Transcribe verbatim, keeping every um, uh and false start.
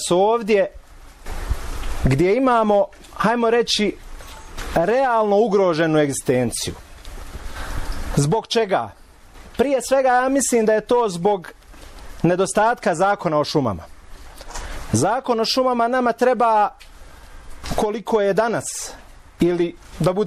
ovdje gdje imamo, hajmo reći, realno ugroženu egzistenciju. Zbog čega? Prije svega ja mislim da je to zbog nedostatka zakona o šumama. Zakon o šumama nama treba koliko je danas, ili da bude